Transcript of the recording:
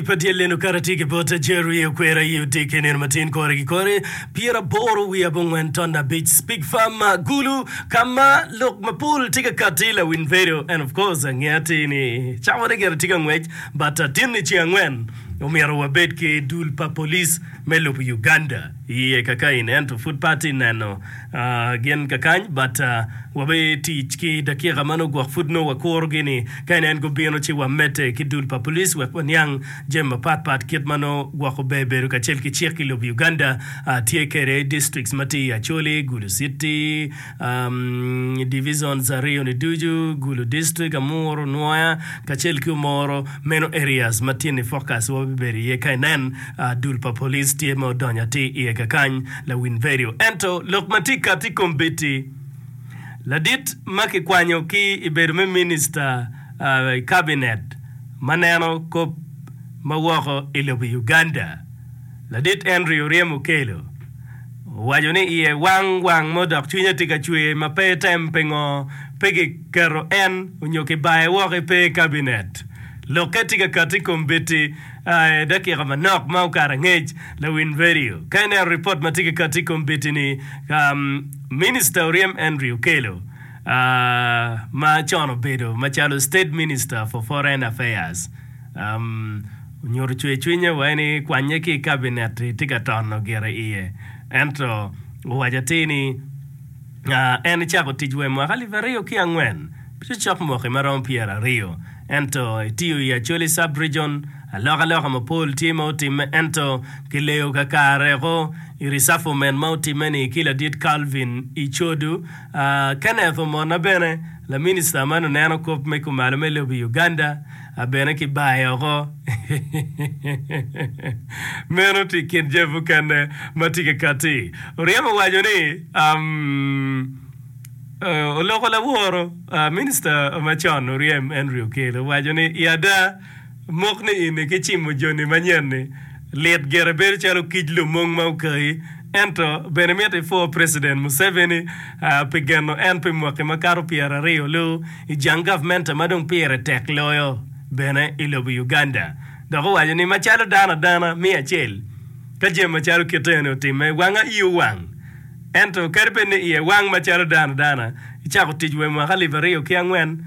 Patieleno karatiki bota Jerry Quera you taking in Martin Kore Pira Boro we are bong Tonda Beach Speak Fama Gulu Kama look Mapul Tika Katila win video and of course Angati ni Chawada get a tigang wedge but Tinni Chiangwen Umiro Wabetke Dul Pa Police Melup Uganda Ye Kakain and to food party nano Gen Kakany but Wabe teach ki Dakira Mano Food no Wakorgini Kain go Biano Chiwa Mete Kidul Pa Police Wakanyang Jemma Pat Kitmano Wakobe Beruka Chelki Chirki of Uganda Tiekere districts Mati Achole Gulu City divisions Rio Niduju Gulu district Amoro Noya Kachelki Moro Meno areas Matini focus Wabiberi Yekainan Dulpa Police Tiemo Donyati Yekakany La Winverio Ento Lokmatika Tikombiti Ladit Maki Kwanyo Ki Iberume Minister Cabinet Maneno Kop Mawako ilobi Uganda. Ladit Andrew Riemu Kelo. Wajone iye wang modak chunya tika chue mape tempengo pegi kero en unyoke bae wake pe cabinet. Loketika katiko mbiti daki kama nok maukara ngej la winverio. Kaina report matika katiko mbiti ni Minister Uriem Andrew Kelo. Ma chono bedo machalo State Minister for Foreign Affairs. Nyoro chwe wani kwanyeki cabinet tika tono gera iye ento wajatini en chako tijwe mwakali vario ki angwen pichu chok mwake marom piera rio ento tiyo ya choli sub-region aloka mapol timo time ento kileo kakareko irisafu men mautimeni kila dit Calvin Ichodu Kenneth Omona bene la minister manu nano kop meku malumele bi Uganda abene ki bayo ko meno ti kenjevu kane matike kati Uriema wajoni oloko la woro minister machon Uriem Andrew Kelo wajoni yada mokne ine kichimo joni manyerne let geraber chalo kijlu mong maukai ento benemete for President Museveni pegano enpe mwake makaro piara rio lo ijang government madong piara tek loyo bene ilobi Uganda dako wajo ni machalo dana mia chel kaje machalo kiteno time wanga iyo wang ento karpe ni iye wang machalo dana ichako tijwe mwakali vario kiangwen